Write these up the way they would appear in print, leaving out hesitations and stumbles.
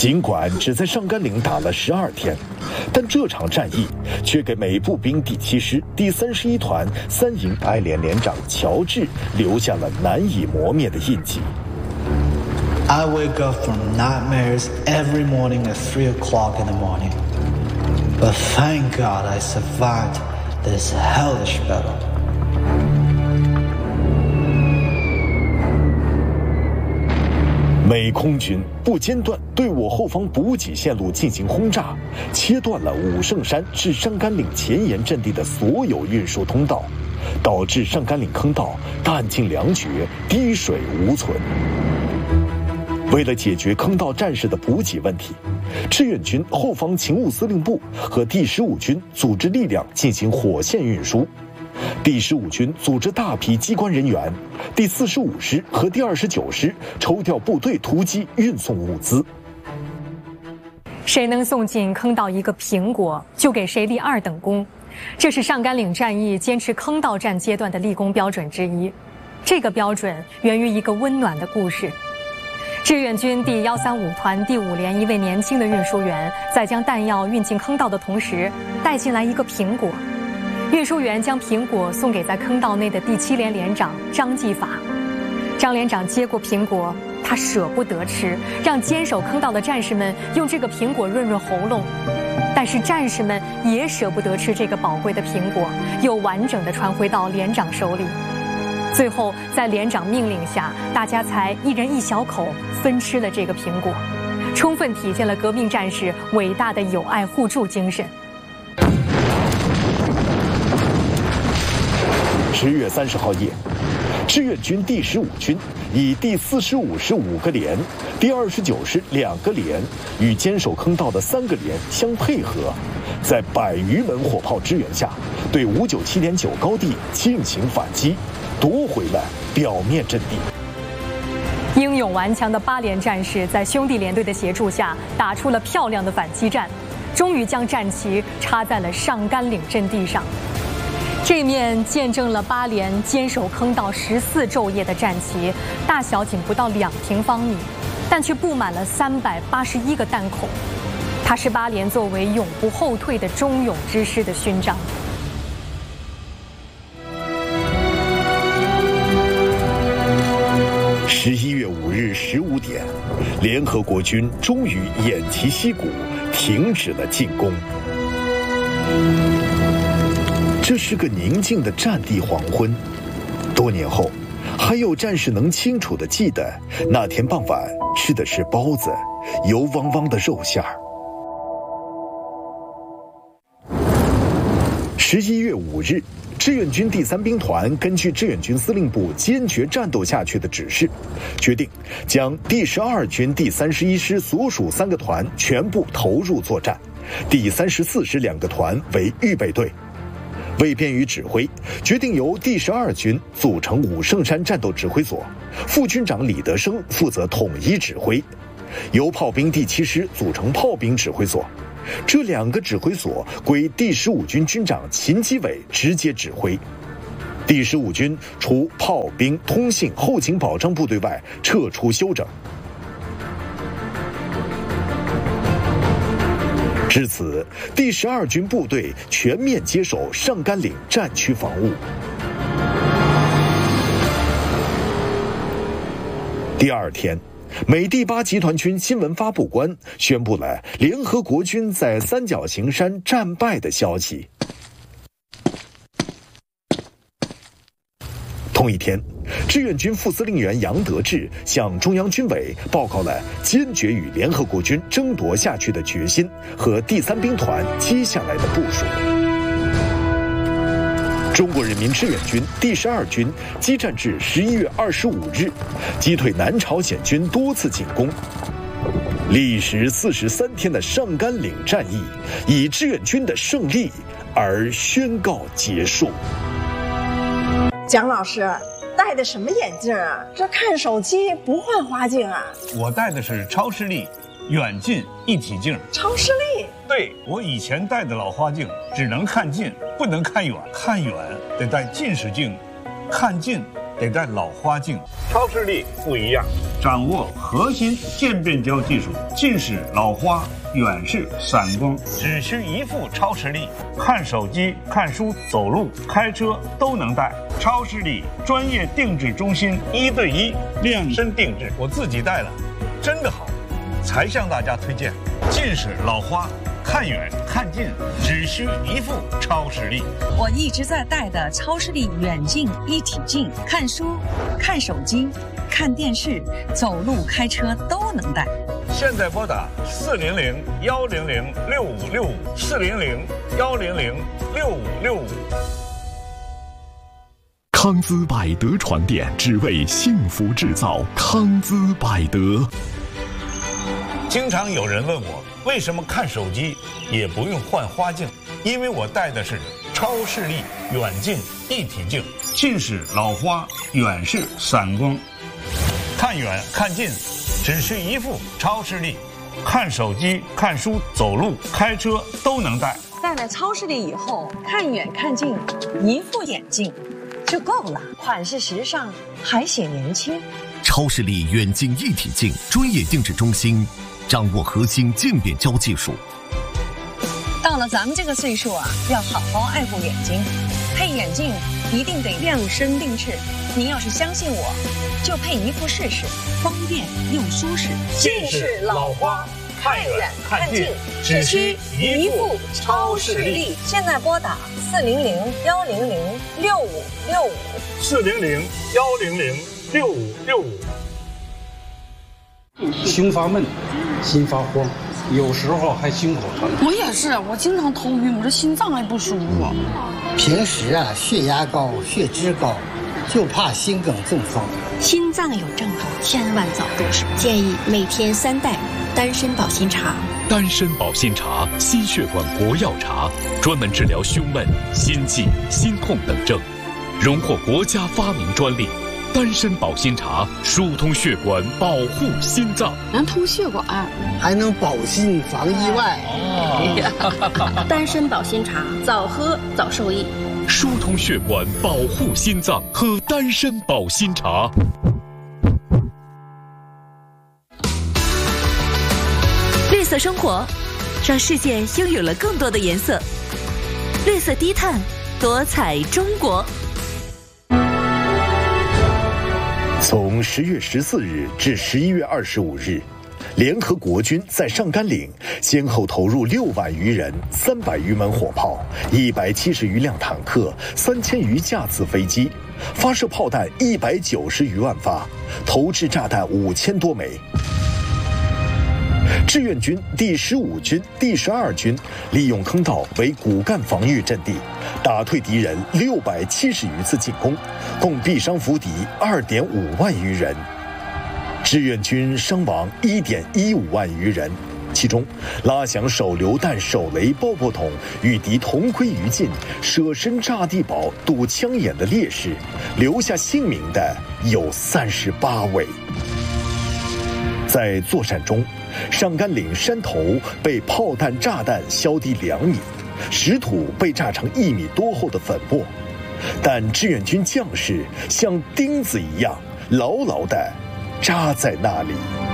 尽管只在上甘岭打了12天，但这场战役却给美步兵第7师第31团3营爱连连长乔治留下了难以磨灭的印记。 I wake up from nightmares every morning at 3 o'clock in the morning. But thank God I survived this hellish battle. 美空军不间断对我后方补给线路进行轰炸，切断了武圣山至上甘岭前沿阵地的所有运输通道，导致上甘岭坑道弹尽粮绝，滴水无存。为了解决坑道战士的补给问题，志愿军后方勤务司令部和第15军组织力量进行火线运输。第15军组织大批机关人员，第45师和第29师抽调部队突击运送物资。 谁能送进坑道一个苹果，就给谁立2等功，这是上甘岭战役坚持坑道战阶段的立功标准之一。这个标准源于一个温暖的故事。志愿军第135团第5连一位年轻的运输员，在将弹药运进坑道的同时，带进来一个苹果。运输员将苹果送给在坑道内的第7连连长张继法。张连长接过苹果，他舍不得吃，让坚守坑道的战士们用这个苹果润润喉咙。但是战士们也舍不得吃这个宝贵的苹果，又完整地传回到连长手里。最后，在连长命令下，大家才一人1小口分吃了这个苹果，充分体现了革命战士伟大的友爱互助精神。 10月30号夜，志愿军第15军以第45师5个连、第29师2个连与坚守坑道的3个连相配合，在100余门火炮支援下，对597.9高地进行反击，夺回了表面阵地。 英勇顽强的8连战士在兄弟连队的协助下，打出了漂亮的反击战，终于将战旗插在了上甘岭阵地上。这面见证了8连坚守坑道14昼夜的战旗，大小仅不到2平方米，但却布满了381个弹孔。它是8连作为永不后退的忠勇之师的勋章。 11月5日15点，联合国军终于偃旗息鼓，停止了进攻。这是个宁静的战地黄昏，多年后，还有战士能清楚地记得那天傍晚吃的是包子，油汪汪的肉馅儿。11月5日，志愿军第3兵团根据志愿军司令部坚决战斗下去的指示，决定将第12军第31师所属3个团全部投入作战，第34师2个团为预备队。为便于指挥，决定由第12军组成武圣山战斗指挥所，副军长李德生负责统一指挥，由炮兵第7师组成炮兵指挥所，这2个指挥所归第15军军长秦基伟直接指挥。第15军除炮兵、通信、后勤保障部队外撤出休整。至此，第12军部队全面接手上甘岭战区防务。第2天，美第8集团军新闻发布官宣布了联合国军在三角形山战败的消息。同一天，志愿军副司令员杨得志向中央军委报告了坚决与联合国军争夺下去的决心和第3兵团接下来的部署。中国人民志愿军第12军激战至11月25日，击退南朝鲜军多次进攻。历时43天的上甘岭战役以志愿军的胜利而宣告结束。 蒋老师戴的什么眼镜啊？这看手机不换花镜啊？ 我戴的是超视力远近一体镜。 超视力？ 对，我以前戴的老花镜只能看近，不能看远，看远得戴近视镜，看近得戴老花镜。超视力不一样，掌握核心渐变焦技术，近视、老花、远视、散光，只需一副超视力，看手机、看书、走路、开车都能戴。超视力专业定制中心，1对1量身定制，我自己戴了，真的好，才向大家推荐。近视、老花。看远看近只需一副超视力。 我一直在戴的超视力远近一体镜，看书、看手机、看电视、走路、开车都能戴。 现在拨打400-100-6565，400-100-6565。 康姿百德床垫，只为幸福制造。康姿百德。 经常有人问我，为什么看手机也不用换花镜？因为我戴的是超视力远近一体镜，近视、老花、远视、散光，看远看近只需一副超视力，看手机、看书、走路、开车都能戴。 戴了超视力以后，看远看近一副眼镜就够了，款式时尚，还显年轻。 超视力远近一体镜专业定制中心，掌握核心渐变焦技术。 到了咱们这个岁数啊，要好好爱护眼睛，配眼镜一定得量身定制。您要是相信我，就配一副试试，方便又舒适。 近视、老花，看远看近只需一副超视力。 现在拨打 400-100-6565，400-100-6565。 胸发闷，心发慌，有时候还心口疼。 我也是，我经常头晕，我这心脏也不舒服。 平时啊，血压高、血脂高，就怕心梗中风。 心脏有症状，千万早入手。建议每天3袋丹参保心茶。 丹参保心茶，心血管国药茶，专门治疗胸闷、心悸、心痛等症，荣获国家发明专利。丹参保心茶疏通血管，保护心脏， 能通血管， 还能保心防意外。 丹参保心茶，早喝早受益。 疏通血管，保护心脏，喝丹参保心茶。 绿色生活，让世界拥有了更多的颜色。绿色低碳，多彩中国。 从10月14日至11月25日，联合国军在上甘岭先后投入6万余人、300余门火炮、170余辆坦克、3000余架次飞机，发射炮弹190余万发，投掷炸弹5000多枚。志愿军第15军、第12军利用坑道为骨干防御阵地，打退敌人670余次进攻，共毙伤俘敌2.5万余人。志愿军伤亡1.15万余人，其中拉响手榴弹、手雷、爆破筒与敌同归于尽、舍身炸地堡、堵枪眼的烈士，留下姓名的有38位。在作战中，上甘岭山头被炮弹、炸弹削低2米，石土被炸成1米多厚的粉末，但志愿军将士像钉子一样牢牢地扎在那里。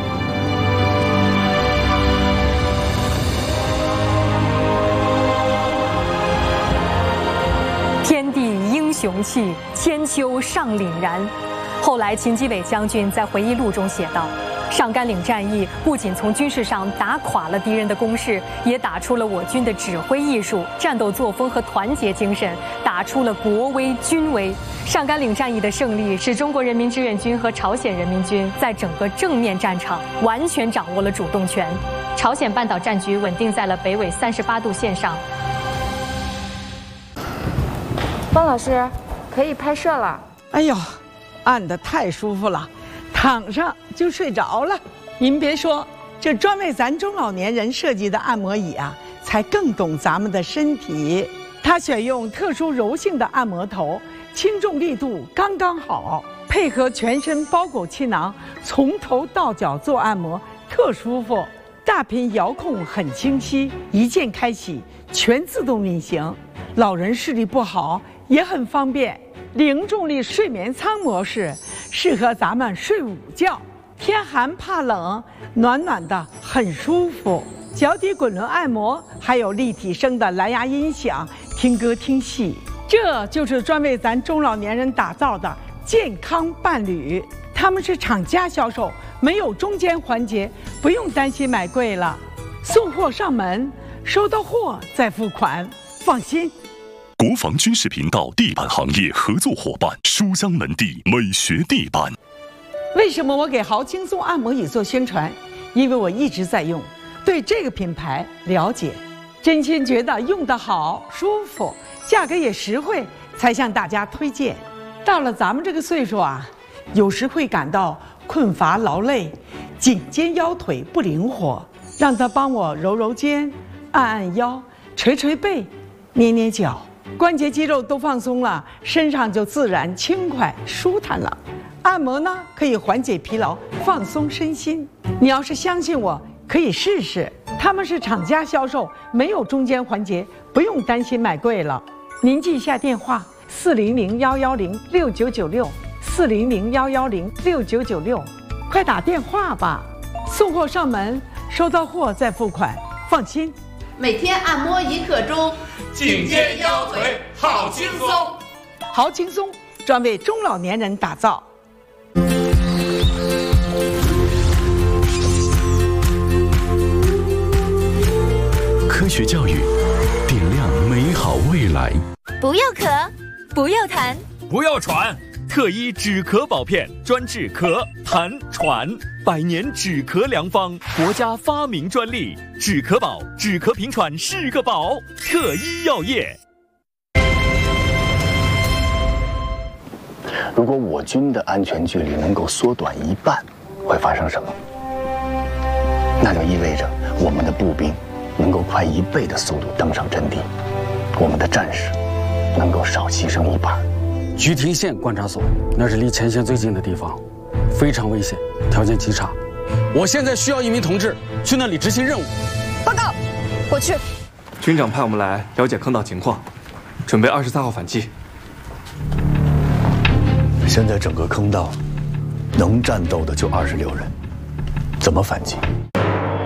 天地英雄气，千秋尚凛然。后来秦基伟将军在回忆录中写道，上甘岭战役不仅从军事上打垮了敌人的攻势，也打出了我军的指挥艺术、战斗作风和团结精神，打出了国威军威。上甘岭战役的胜利，使中国人民志愿军和朝鲜人民军在整个正面战场完全掌握了主动权，朝鲜半岛战局稳定在了北纬38度线上。 方老师，可以拍摄了。 哎呦，按得太舒服了，躺上就睡着了。您别说，这专为咱中老年人设计的按摩椅啊，才更懂咱们的身体。它选用特殊柔性的按摩头，轻重力度刚刚好，配合全身包裹气囊，从头到脚做按摩，特舒服。大屏遥控很清晰，一键开启，全自动运行。老人视力不好也很方便。 零重力睡眠舱模式，适合咱们睡午觉，天寒怕冷，暖暖的很舒服。脚底滚轮按摩，还有立体声的蓝牙音响，听歌听戏，这就是专为咱中老年人打造的健康伴侣。他们是厂家销售，没有中间环节，不用担心买贵了。送货上门，收到货再付款，放心。 国防军事频道地板行业合作伙伴书香门第美学地板。 为什么我给豪轻松按摩椅做宣传？因为我一直在用，对这个品牌了解，真心觉得用得好、舒服，价格也实惠，才向大家推荐。到了咱们这个岁数啊，有时会感到困乏劳累，颈肩腰腿不灵活，让他帮我揉揉肩、按按腰、捶捶背、捏捏脚，关节肌肉都放松了，身上就自然轻快舒坦了。按摩呢，可以缓解疲劳，放松身心。你要是相信我，可以试试。他们是厂家销售，没有中间环节，不用担心买贵了。您记一下电话：400-110-6996，400-110-6996，快打电话吧。送货上门，收到货再付款，放心。 每天按摩1刻钟， 颈肩腰腿好轻松。 好轻松，专为中老年人打造。 科学教育，点亮美好未来。 不要咳，不要痰， 不要喘。特医止咳宝片，专治咳、痰、喘，100年止咳良方，国家发明专利。止咳宝，止咳平喘是个宝。特医药业。 如果我军的安全距离能够缩短1半，会发生什么？那就意味着我们的步兵能够快1倍的速度登上阵地，我们的战士能够少牺牲1半。 菊亭县观察所，那是离前线最近的地方，非常危险，条件极差。我现在需要1名同志去那里执行任务。 报告，我去。 军长派我们来了解坑道情况，准备23号反击。 现在整个坑道能战斗的就26人，怎么反击？